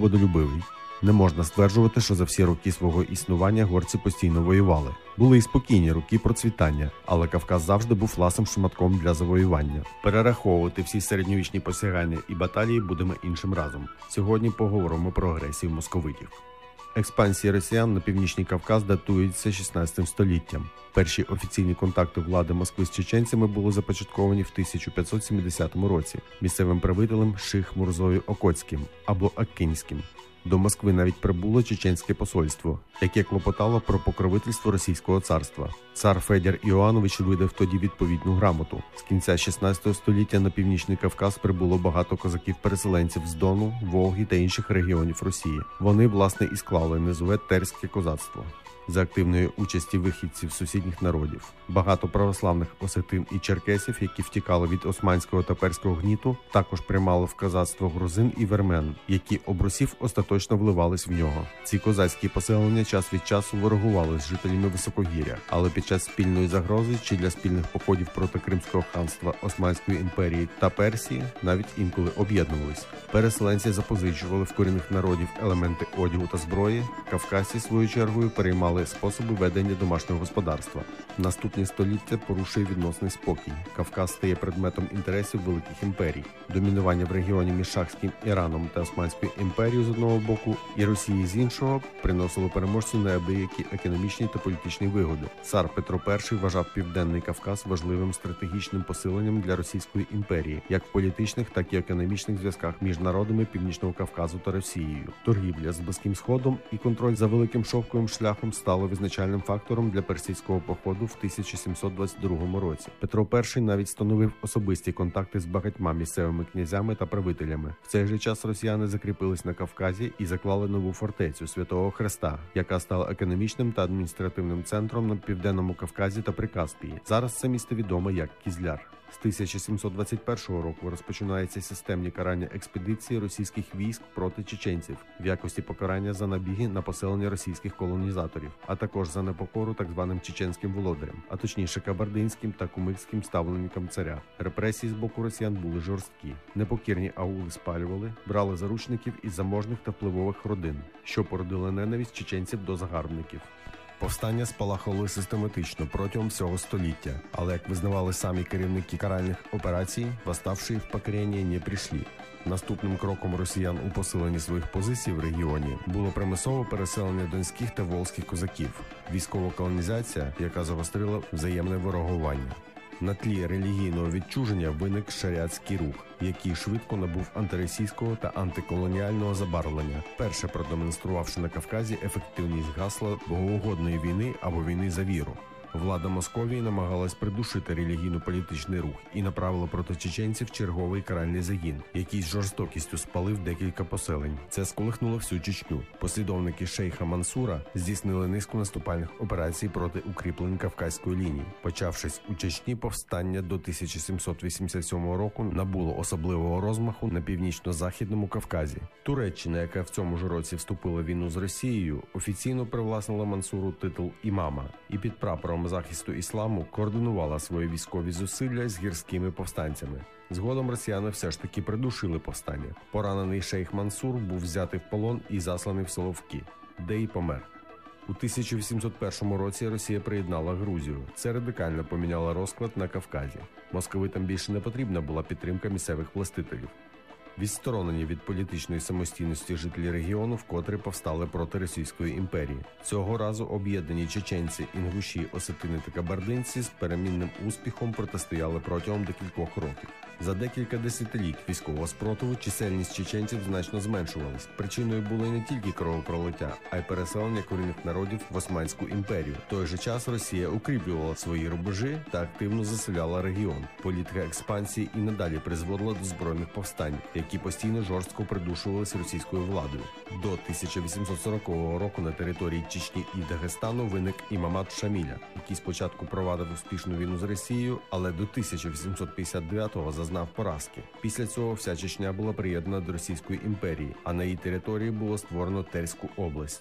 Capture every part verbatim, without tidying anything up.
свободолюбивий. Не можна стверджувати, що за всі роки свого існування горці постійно воювали. Були і спокійні роки процвітання, але Кавказ завжди був ласим шматком для завоювання. Перераховувати всі середньовічні посягання і баталії будемо іншим разом. Сьогодні поговоримо про агресію московитів. Експансії росіян на Північний Кавказ датуються шістнадцятим століттям. Перші офіційні контакти влади Москви з чеченцями були започатковані в тисяча п'ятсот сімдесятому році місцевим правителем Ших Мурзою Окотським або Аккінським. До Москви навіть прибуло чеченське посольство, яке клопотало про покровительство Російського царства. Цар Федір Іоанович видав тоді відповідну грамоту. З кінця шістнадцятого століття на Північний Кавказ прибуло багато козаків-переселенців з Дону, Волги та інших регіонів Росії. Вони, власне, і склали низове терське козацтво. За активної участі вихідців сусідніх народів. Багато православних осетин і черкесів, які втікали від османського та перського гніту, також приймали в козацтво грузин і вірмен, які обрусів остаточно вливались в нього. Ці козацькі поселення час від часу ворогували з жителями Високогір'я, але під час спільної загрози чи для спільних походів проти Кримського ханства, Османської імперії та Персії навіть інколи об'єднувались. Переселенці запозичували в корінних народів елементи одягу та зброї, кавказці, свою чергою, переймали способи ведення домашнього господарства. Наступні століття порушує відносний спокій. Кавказ стає предметом інтересів великих імперій. Домінування в регіоні між Шахським Іраном та Османською імперією з одного боку і Росії з іншого приносило переможцю неабиякі економічні та політичні вигоди. Цар Петро І вважав Південний Кавказ важливим стратегічним посиленням для Російської імперії, як в політичних, так і економічних зв'язках між народами Північного Кавказу та Росією. Торгівля з Близьким Сходом і контроль за Великим Шовковим шляхом стало визначальним фактором для персидського походу в тисяча сімсот двадцять другому році. Петро І навіть встановив особисті контакти з багатьма місцевими князями та правителями. В цей же час росіяни закріпились на Кавказі і заклали нову фортецю Святого Хреста, яка стала економічним та адміністративним центром на Південному Кавказі та Прикаспії. Зараз це місто відоме як Кізляр. З тисяча сімсот двадцять першого року розпочинаються системні карання експедиції російських військ проти чеченців в якості покарання за набіги на поселення російських колонізаторів, а також за непокору так званим чеченським володарям, а точніше кабардинським та кумикським ставленникам царя. Репресії з боку росіян були жорсткі. Непокірні аули спалювали, брали заручників із заможних та впливових родин, що породило ненависть чеченців до загарбників. Повстання спалахували систематично протягом всього століття, але, як визнавали самі керівники каральних операцій, восставшие в покорение не прийшли. Наступним кроком росіян у посиленні своїх позицій в регіоні було примусове переселення донських та волзьких козаків, військова колонізація, яка загострила взаємне ворогування. На тлі релігійного відчуження виник шаріатський рух, який швидко набув антиросійського та антиколоніального забарвлення, перше продемонструвавши на Кавказі ефективність гасла богоугодної війни або війни за віру. Влада Московії намагалась придушити релігійно-політичний рух і направила проти чеченців черговий каральний загін, який з жорстокістю спалив декілька поселень. Це сколихнуло всю Чечню. Послідовники шейха Мансура здійснили низку наступальних операцій проти укріплень Кавказької лінії. Почавшись у Чечні, повстання до тисяча сімсот вісімдесят сьомого року набуло особливого розмаху на північно-західному Кавказі. Туреччина, яка в цьому ж році вступила в війну з Росією, офіційно привласнила Мансуру титул імама і під прапором захисту ісламу координувала свої військові зусилля з гірськими повстанцями. Згодом росіяни все ж таки придушили повстання. Поранений шейх Мансур був взятий в полон і засланий в Соловки, де й помер. У тисяча вісімсот першому році Росія приєднала Грузію. Це радикально поміняло розклад на Кавказі. Московитам більше не потрібна була підтримка місцевих властителів. Відсторонені від політичної самостійності жителі регіону вкотре повстали проти Російської імперії. Цього разу об'єднані чеченці, інгуші, осетини та кабардинці з перемінним успіхом протистояли протягом декількох років. За декілька десятиліть військового спротиву чисельність чеченців значно зменшувалась. Причиною були не тільки кровопролиття, а й переселення корінних народів в Османську імперію. В той же час Росія укріплювала свої рубежі та активно заселяла регіон. Політика експансії і надалі призводила до збройних повстань, які постійно жорстко придушувалися російською владою. До тисяча вісімсот сорокового року на території Чечні і Дагестану виник імамат Шаміля, який спочатку провадив успішну війну з Росією, але до тисяча вісімсот п'ятдесят дев'ятого зазнав поразки. Після цього вся Чечня була приєднана до Російської імперії, а на її території було створено Терську область.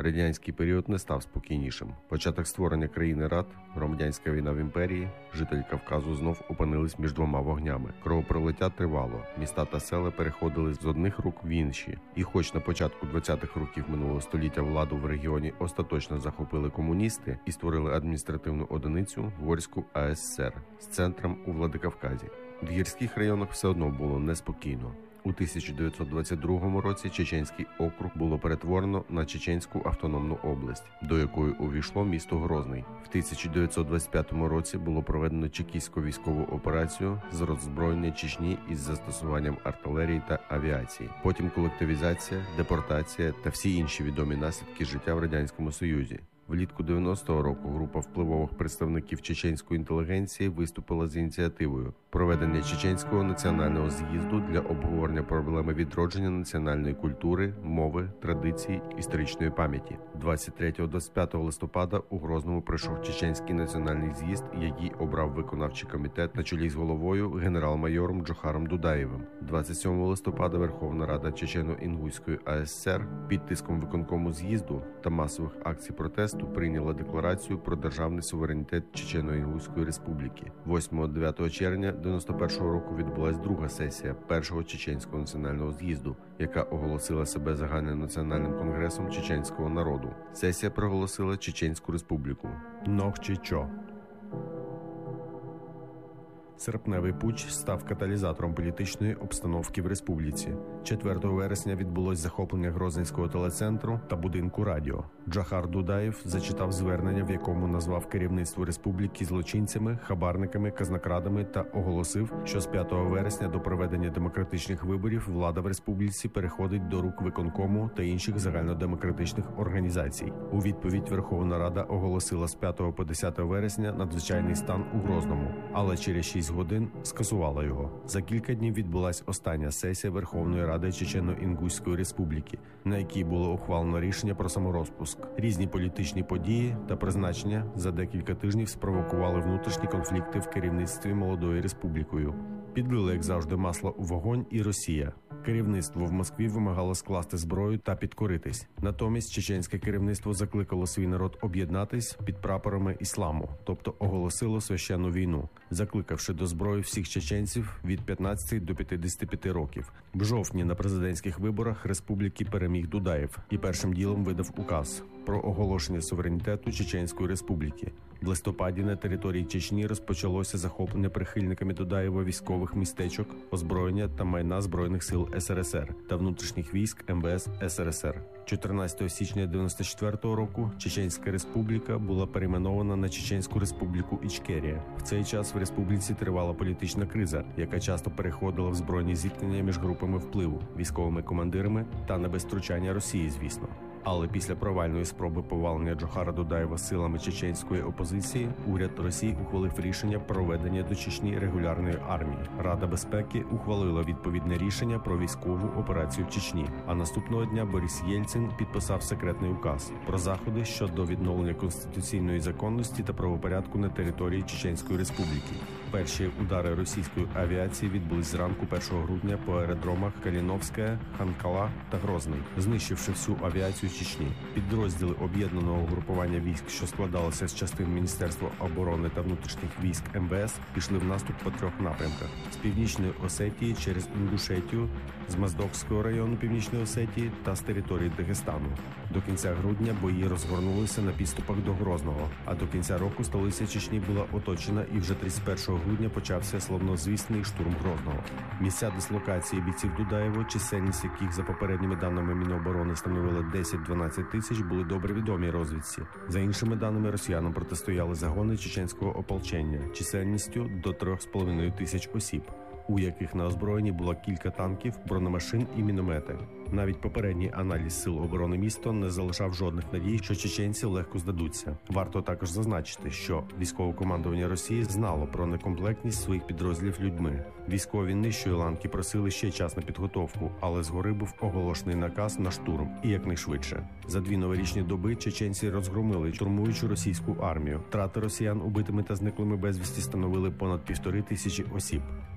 Радянський період не став спокійнішим. Початок створення країни Рад, громадянська війна в імперії, жителі Кавказу знов опинились між двома вогнями. Кровопролиття тривало, міста та села переходили з одних рук в інші. І хоч на початку двадцятих років минулого століття владу в регіоні остаточно захопили комуністи і створили адміністративну одиницю Горську А Ес Ес Ер з центром у Владикавказі, в гірських районах все одно було неспокійно. У тисяча дев'ятсот двадцять другому році Чеченський округ було перетворено на Чеченську автономну область, до якої увійшло місто Грозний. В тисяча дев'ятсот двадцять п'ятому році було проведено чекістську військову операцію з роззброєння Чечні із застосуванням артилерії та авіації. Потім колективізація, депортація та всі інші відомі наслідки життя в Радянському Союзі. Влітку дев'яностого року група впливових представників чеченської інтелігенції виступила з ініціативою проведення Чеченського національного з'їзду для обговорення проблеми відродження національної культури, мови, традицій, історичної пам'яті. двадцять третього - двадцять п'ятого листопада у Грозному пройшов Чеченський національний з'їзд, який обрав виконавчий комітет на чолі з головою генерал-майором Джохаром Дудаєвим. двадцять сьомого листопада Верховна Рада Чечено-Інгуської А Ес Ес Ер під тиском виконкому з'їзду та масових акцій протесту прийняла декларацію про державний суверенітет Чечено-Інгуської республіки. восьмого - дев'ятого червня дев'яносто першого року відбулась друга сесія першого Чеченського національного з'їзду, яка оголосила себе загальнонаціональним конгресом чеченського народу. Сесія проголосила Чеченську республіку. Нохчичо. Серпневий путч став каталізатором політичної обстановки в республіці. четвертого вересня відбулось захоплення Грозненського телецентру та будинку радіо. Джохар Дудаєв зачитав звернення, в якому назвав керівництво республіки злочинцями, хабарниками, казнокрадами та оголосив, що з п'ятого вересня до проведення демократичних виборів влада в республіці переходить до рук виконкому та інших загальнодемократичних організацій. У відповідь Верховна Рада оголосила з п'ятого по десяте вересня надзвичайний стан у Грозному, але через шість годин скасувала його. За кілька днів відбулась остання сесія Верховної Ради Чечено-Інгуської республіки, на якій було ухвалено рішення про саморозпуск. Різні політичні події та призначення за декілька тижнів спровокували внутрішні конфлікти в керівництві молодою республікою. Підлили, як завжди, масло у вогонь і Росія. Керівництво в Москві вимагало скласти зброю та підкоритись. Натомість чеченське керівництво закликало свій народ об'єднатись під прапорами ісламу, тобто оголосило священну війну, закликавши до зброї всіх чеченців від п'ятнадцяти до п'ятдесяти п'яти років. В жовтні на президентських виборах республіки переміг Дудаєв і першим ділом видав указ про оголошення суверенітету Чеченської республіки. В листопаді на території Чечні розпочалося захоплення прихильниками Дудаєва військових містечок, озброєння та майна Збройних сил Ес Ер Ес Ер та внутрішніх військ Ем Ве Ес Ес Ер Ес Ер. чотирнадцятого січня дев'яносто четвертого року Чеченська республіка була перейменована на Чеченську республіку Ічкерія. В цей час в республіці тривала політична криза, яка часто переходила в збройні зіткнення між групами впливу, військовими командирами та на без втручання Росії, звісно. Але після провальної спроби повалення Джохара Дудаєва силами чеченської опозиції, уряд Росії ухвалив рішення про введення до Чечні регулярної армії. Рада безпеки ухвалила відповідне рішення про військову операцію в Чечні. А наступного дня Борис Єльцин підписав секретний указ про заходи щодо відновлення конституційної законності та правопорядку на території Чеченської республіки. Перші удари російської авіації відбулись зранку першого грудня по аеродромах Каліновське, Ханкала та Грозний, знищивши всю авіацію Чечні. Підрозділи об'єднаного групування військ, що складалося з частин Міністерства оборони та внутрішніх військ Ем Ве Ес, пішли в наступ по трьох напрямках: з Північної Осетії через Інгушетію, з Моздокського району Північної Осетії та з території Дагестану. До кінця грудня бої розгорнулися на підступах до Грозного, а до кінця року столиця Чечні була оточена і вже тридцять першого грудня почався славнозвісний штурм Грозного. Місця дислокації бійців Дудаєва, чисельність яких за попередніми даними Міноборони становила десять-дванадцять тисяч, були добре відомі розвідці. За іншими даними, росіянам протистояли загони чеченського ополчення чисельністю до трьох з половиною тисяч осіб, у яких на озброєнні було кілька танків, бронемашин і міномети. Навіть попередній аналіз сил оборони міста не залишав жодних надій, що чеченці легко здадуться. Варто також зазначити, що військове командування Росії знало про некомплектність своїх підрозділів людьми. Військові нижчої ланки просили ще час на підготовку, але згори був оголошений наказ на штурм і якнайшвидше. За дві новорічні доби чеченці розгромили штурмуючу російську армію. Втрати росіян убитими та зниклими безвісті становили понад півтори тисячі осіб, а також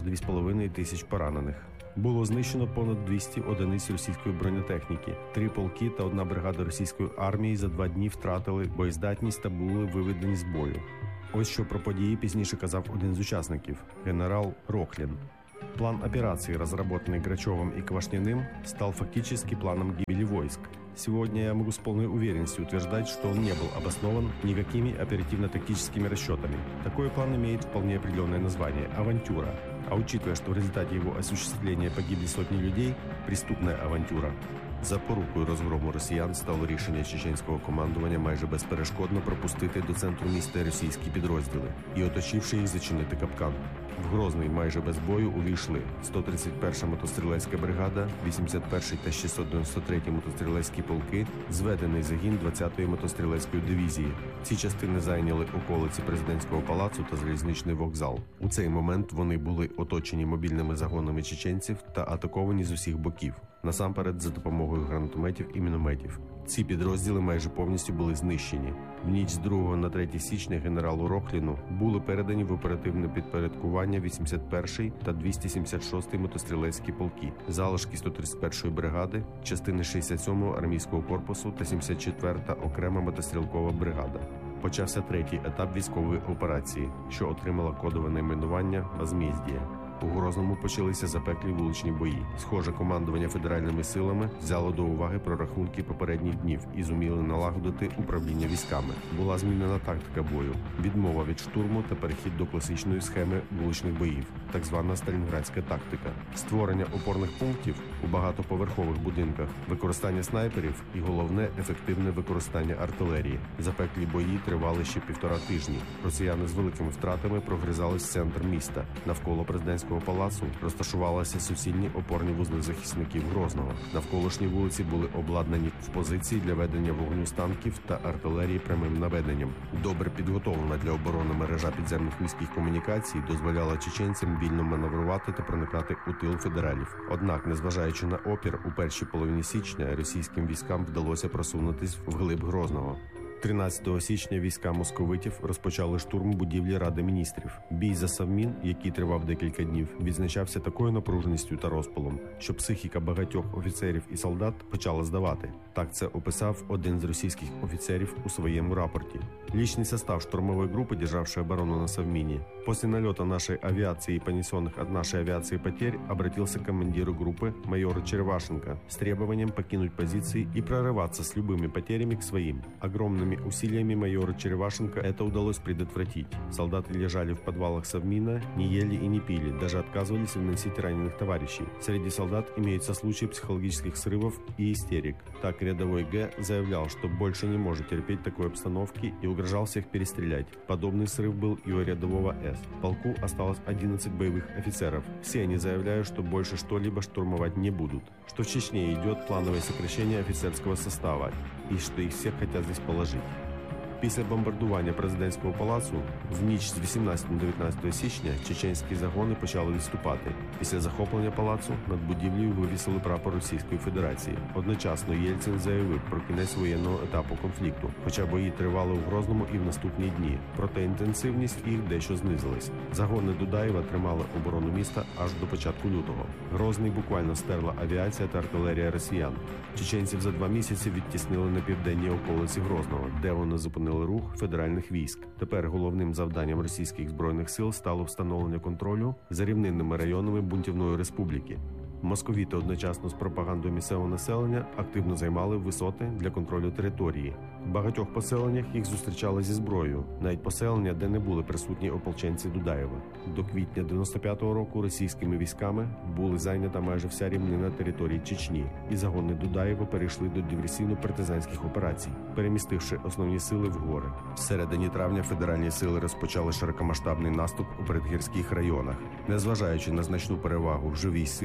дві з половиною тисяч поранених. Було знищено понад двісті одиниць російської бронетехніки. Три полки та одна бригада російської армії за два дні втратили боєздатність та були виведені з бою. Ось що про події пізніше казав один з учасників – генерал Рохлин. План операции, разработанный Грачевым и Квашниным, стал фактически планом гибели войск. Сегодня я могу с полной уверенностью утверждать, что он не был обоснован никакими оперативно-тактическими расчетами. Такой план имеет вполне определенное название – авантюра. А учитывая, что в результате его осуществления погибли сотни людей – преступная авантюра. Запорукою розгрому росіян стало рішення чеченського командування майже безперешкодно пропустити до центру міста російські підрозділи і, оточивши їх, зачинити капкан. В Грозний майже без бою увійшли сто тридцять перша мотострілецька бригада, вісімдесят перший та шістсот дев'яносто третій мотострілецькі полки, зведений загін двадцятої мотострілецької дивізії. Ці частини зайняли околиці Президентського палацу та залізничний вокзал. У цей момент вони були оточені мобільними загонами чеченців та атаковані з усіх боків. Насамперед за допомогою гранатометів і мінометів. Ці підрозділи майже повністю були знищені. В ніч з другого на третє січня генералу Рохліну були передані в оперативне підпорядкування вісімдесят перший та двісті сімдесят шостий мотострілецькі полки, залишки сто тридцять першої бригади, частини шістдесят сьомого армійського корпусу та сімдесят четверта окрема мотострілкова бригада. Почався третій етап військової операції, що отримала кодове найменування «Возмездіє». У Грозному почалися запеклі вуличні бої. Схоже, командування федеральними силами взяло до уваги прорахунки попередніх днів і зуміли налагодити управління військами. Була змінена тактика бою, відмова від штурму та перехід до класичної схеми вуличних боїв, так звана сталінградська тактика. Створення опорних пунктів у багатоповерхових будинках, використання снайперів і, головне, ефективне використання артилерії. Запеклі бої тривали ще півтора тижні. Росіяни з великими втратами прогризались в центр міста. Навколо президентського палацу розташувалися суцільні опорні вузли захисників Грозного. Навколишні вулиці були обладнані в позиції для ведення вогню з танків та артилерії прямим наведенням. Добре підготовлена для оборони мережа підземних міських комунікацій дозволяла чеченцям вільно маневрувати та проникати у тил федералів. Однак, незважаючи на опір, у першій половині січня російським військам вдалося просунутись вглиб Грозного. тринадцятого січня війська московитів розпочали штурм будівлі Ради міністрів. Бій за Совмін, який тривав декілька днів, відзначався такою напруженістю та розпалом, що психіка багатьох офіцерів і солдат почала здавати. Так це описав один з російських офіцерів у своєму рапорті. Личный состав штурмовой группы, державшей оборону на Совмине, после налета нашей авиации и понесенных от нашей авиации потерь, обратился к командиру группы, майору Черевашенко, с требованием покинуть позиции и прорываться с любыми потерями к своим. Огромными усилиями майора Черевашенко это удалось предотвратить. Солдаты лежали в подвалах Совмина, не ели и не пили, даже отказывались выносить раненых товарищей. Среди солдат имеются случаи психологических срывов и истерик. Так рядовой Г. заявлял, что больше не может терпеть такой обстановки и угрожал всех перестрелять. Подобный срыв был и у рядового С. В полку осталось одиннадцать боевых офицеров. Все они заявляют, что больше что-либо штурмовать не будут. Что в Чечне идет плановое сокращение офицерского состава и что их всех хотят здесь положить. Після бомбардування президентського палацу в ніч з вісімнадцятого на дев'ятнадцяте січня чеченські загони почали відступати. Після захоплення палацу над будівлею вивісили прапор Російської Федерації. Одночасно Єльцин заявив про кінець воєнного етапу конфлікту, хоча бої тривали у Грозному і в наступні дні. Проте інтенсивність їх дещо знизилась. Загони Дудаєва тримали оборону міста аж до початку лютого. Грозний буквально стерла авіація та артилерія росіян. Чеченців за два місяці відтіснили на південні околиці Грозного, де вони зупинили рух федеральних військ. Тепер головним завданням російських збройних сил стало встановлення контролю за рівнинними районами бунтівної республіки. Московіти одночасно з пропагандою місцевого населення активно займали висоти для контролю території. В багатьох поселеннях їх зустрічали зі зброєю, навіть поселення, де не були присутні ополченці Дудаєва. До квітня дев'яносто п'ятого року російськими військами були зайнята майже вся рівнина території Чечні, і загони Дудаєва перейшли до диверсійно-партизанських операцій, перемістивши основні сили в гори. В середині травня федеральні сили розпочали широкомасштабний наступ у передгірських районах. Незважаючи на значну перевагу в живій силі і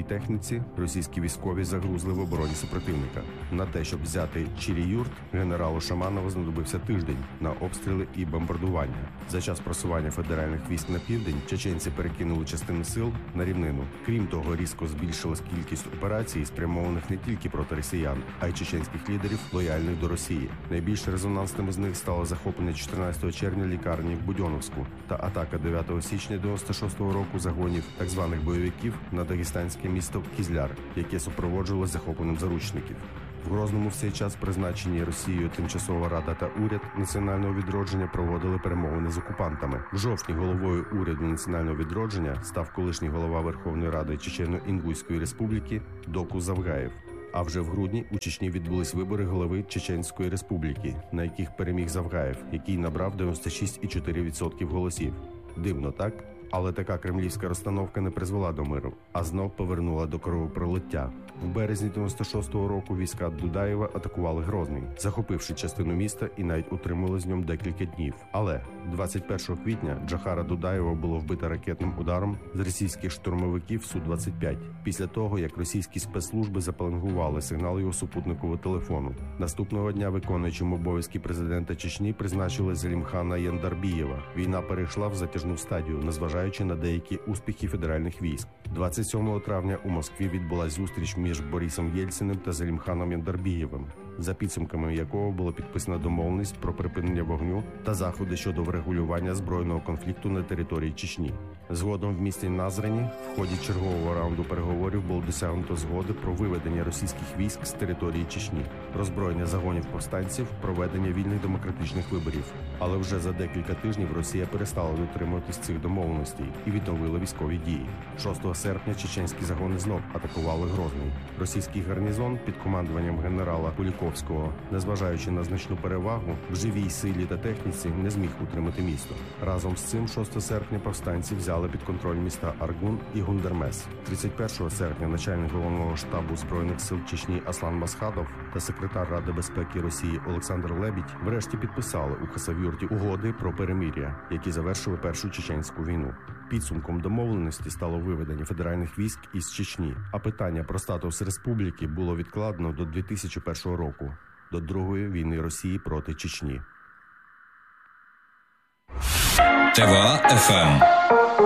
техніці російські військові загрузли в обороні супротивника. На те, щоб взяти Чирі-Юрт, генералу Шаманову знадобився тиждень на обстріли і бомбардування. За час просування федеральних військ на південь чеченці перекинули частину сил на рівнину. Крім того, різко збільшилась кількість операцій, спрямованих не тільки проти росіян, а й чеченських лідерів, лояльних до Росії. Найбільш резонансними з них стало захоплення чотирнадцятого червня лікарні в Будьоновську та атака дев'ятого січня дев'яносто шостого року загонів так званих бойовиків на дагестанське місто Кізляр, яке супроводжувалось захопленням заручників. В Грозному в цей час призначені Росією Тимчасова Рада та уряд національного відродження проводили перемовини з окупантами. В жовтні головою уряду національного відродження став колишній голова Верховної Ради Чечено-Інгуської Республіки Доку Завгаєв. А вже в грудні у Чечні відбулись вибори голови Чеченської Республіки, на яких переміг Завгаєв, який набрав дев'яносто шість цілих чотири десятих відсотка голосів. Дивно, так? Але така кремлівська розстановка не призвела до миру, а знов повернула до кровопролиття. В березні дев'яносто шостого року війська Дудаєва атакували Грозний, захопивши частину міста і навіть утримали з ньому декілька днів. Але двадцять першого квітня Джохара Дудаєва було вбито ракетним ударом з російських штурмовиків Су двадцять п'ять, після того, як російські спецслужби запеленгували сигнал його супутникового телефону. Наступного дня виконуючим обов'язки президента Чечні призначили Зелімхана Яндарбієва. Війна перейшла в затяжну стадію, незважаючи на деякі успіхи федеральних військ. двадцять сьомого травня у Москві відбулась зустріч між Борисом Єльциним та Зелімханом Яндарбієвим, за підсумками якого було підписано домовленість про припинення вогню та заходи щодо врегулювання збройного конфлікту на території Чечні. Згодом в місті Назрані в ході чергового раунду переговорів було досягнуто згоди про виведення російських військ з території Чечні, роззброєння загонів повстанців, проведення вільних демократичних виборів. Але вже за декілька тижнів Росія перестала дотримуватись цих домовленостей і відновила військові дії. шостого серпня чеченські загони знов атакували Грозний. Російський гарнізон під командуванням генерала Куліковського, незважаючи на значну перевагу в живій силі та техніці, не зміг утримати місто. Разом з цим шостого серпня повстанці взяли під контроль міста Аргун і Гундермес. тридцять першого серпня начальник головного штабу Збройних сил Чечні Аслан Масхадов та секретар Ради безпеки Росії Олександр Лебідь врешті підписали у Хасавюрті угоди про перемир'я, які завершили Першу чеченську війну. Підсумком домовленості стало виведення федеральних військ із Чечні, а питання про статус республіки було відкладено до дві тисячі першого року, до Другої війни Росії проти Чечні. ТВА еф ем